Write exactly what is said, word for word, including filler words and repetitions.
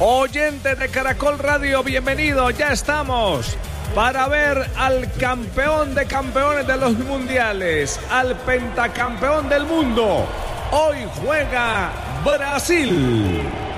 Oyentes de Caracol Radio, bienvenidos, ya estamos para ver al campeón de campeones de los mundiales, al pentacampeón del mundo. Hoy juega Brasil.